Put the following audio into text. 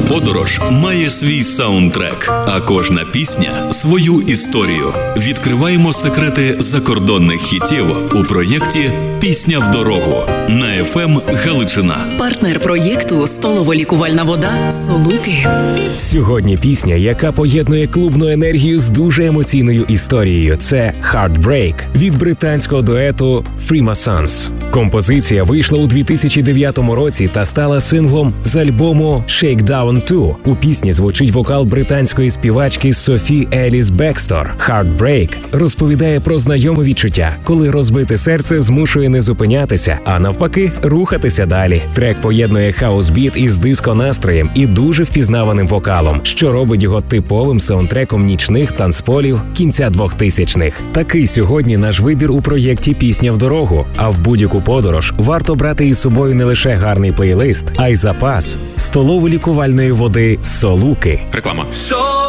подорож має свій саундтрек, а кожна пісня – свою історію. Відкриваємо секрети закордонних хітів у проєкті «Пісня в дорогу» на FM Галичина. Партнер проєкту – столово-лікувальна вода «Солуки». Сьогодні пісня, яка поєднує клубну енергію з дуже емоційною історією. Це «Heartbreak» від британського дуету Freemasons. Композиція вийшла у 2009 році та стала синглом з альбому «Shakedown 2». У пісні звучить вокал британської співачки Софі Еліс Бекстор. «Heartbreak» розповідає про знайоме відчуття, коли розбите серце змушує не зупинятися, а навпаки рухатися далі. Трек поєднує хаус-біт із диско-настроєм і дуже впізнаваним вокалом, що робить його типовим саундтреком нічних танцполів кінця 2000-х. Такий сьогодні наш вибір у проєкті «Пісня в дорогу». А в будь-яку подорож варто брати із собою не лише гарний плейлист, а й запас столово-лікувальної води «Солуки». Реклама.